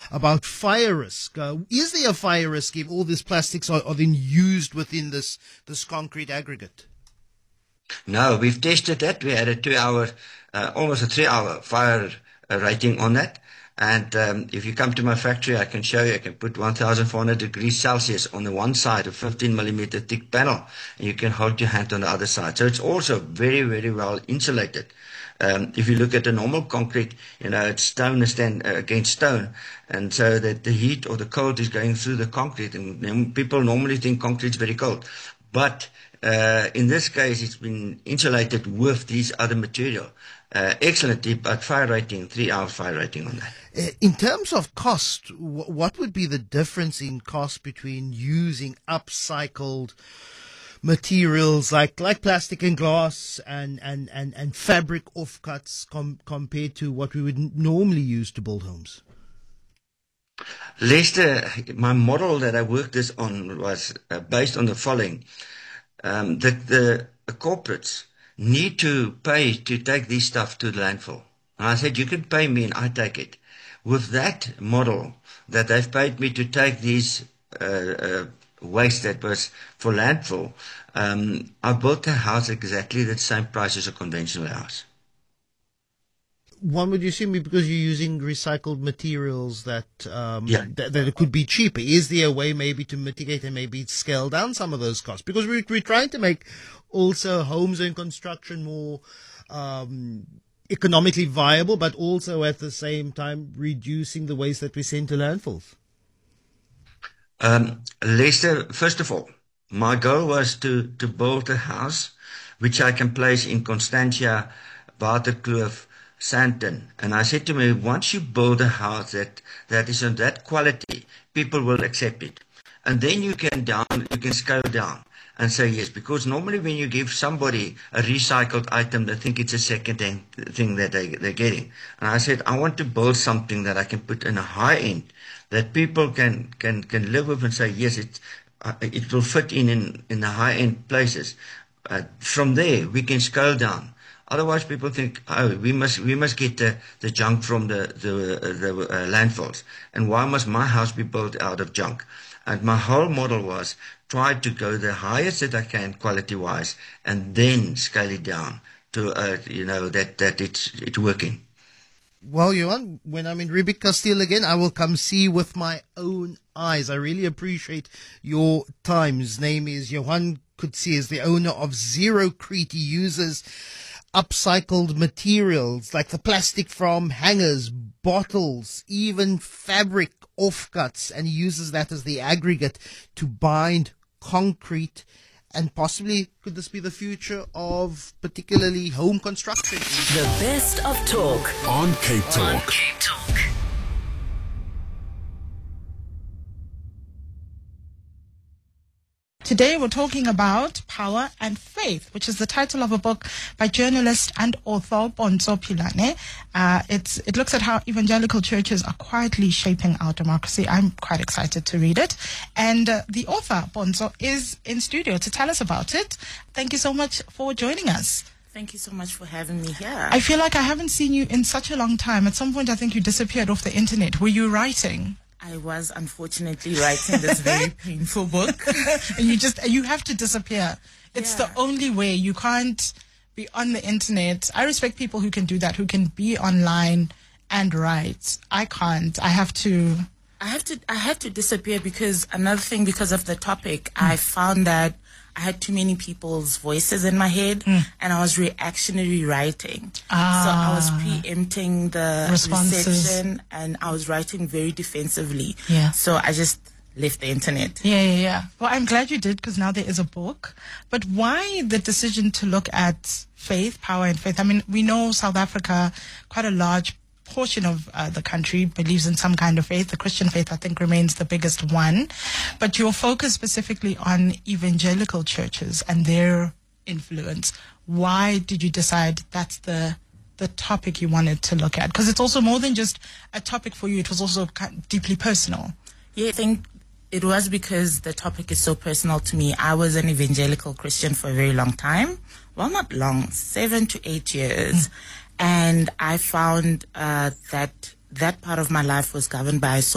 about fire risk. Is there a fire risk if all these plastics are then used within this concrete aggregate? No, we've tested that. We had a 2-hour, almost a 3-hour fire rating on that. And if you come to my factory, I can show you, I can put 1,400 degrees Celsius on the one side, a 15 millimeter thick panel, and you can hold your hand on the other side. So it's also very, very well insulated. If you look at the normal concrete, it's stone against stone, and so that the heat or the cold is going through the concrete, and people normally think concrete's very cold. But in this case, it's been insulated with these other material. Excellent deep fire rating, 3-hour fire rating on that. In terms of cost, what would be the difference in cost between using upcycled materials like plastic and glass and fabric offcuts compared to what we would normally use to build homes? Lester, my model that I worked this on was based on the following. The corporates need to pay to take this stuff to the landfill. And I said, you can pay me and I take it. With that model that they've paid me to take these waste that was for landfill, I built a house exactly the same price as a conventional house. One would assume because you're using recycled materials that it could be cheaper. Is there a way maybe to mitigate and maybe scale down some of those costs? Because we're trying to make also homes and construction more economically viable, but also at the same time reducing the waste that we send to landfills. Lester, first of all, my goal was to build a house which I can place in Constantia, Waterkloof, Sandton. And I said to me, once you build a house that is of that quality, people will accept it. And then you can scale down and say yes, because normally when you give somebody a recycled item, they think it's a second-hand thing that they're getting. And I said, I want to build something that I can put in a high end that people can live with and say, yes, it will fit in the high-end places. From there, we can scale down. Otherwise, people think, oh, we must get the junk from the landfills. And why must my house be built out of junk? And my whole model was try to go the highest that I can quality-wise, and then scale it down to that it's working. Well, Johan, when I'm in Riebeek Kasteel again, I will come see with my own eyes. I really appreciate your time. His name is Johan Coetzee, is the owner of Zerocrete. He uses upcycled materials like the plastic from hangers, bottles, even fabric offcuts, and he uses that as the aggregate to bind concrete. And possibly, could this be the future of particularly home construction? The best of talk on Cape Talk. Today we're talking about Power and Faith, which is the title of a book by journalist and author Ponzo Philane. It looks at how evangelical churches are quietly shaping our democracy. I'm quite excited to read it. And the author, Ponzo, is in studio to tell us about it. Thank you so much for joining us. Thank you so much for having me here. I feel like I haven't seen you in such a long time. At some point, I think you disappeared off the internet. Were you writing? I was unfortunately writing this very painful book. And you have to disappear. It's the only way. You can't be on the internet. I respect people who can do that, who can be online and write. I can't. I have to disappear because of the topic, I found that I had too many people's voices in my head, and I was reactionary writing. So I was preempting the reception, and I was writing very defensively. Yeah. So I just left the internet. Yeah. Well, I'm glad you did, because now there is a book. But why the decision to look at faith, power and faith? I mean, we know South Africa, quite a large portion of the country believes in some kind of faith. The Christian faith, I think, remains the biggest one. But your focus specifically on evangelical churches and their influence. Why did you decide that's the topic you wanted to look at? Because it's also more than just a topic for you. It was also deeply personal. Yeah, I think it was because the topic is so personal to me. I was an evangelical Christian for a very long time. Well, not long, 7 to 8 years. And I found that part of my life was governed by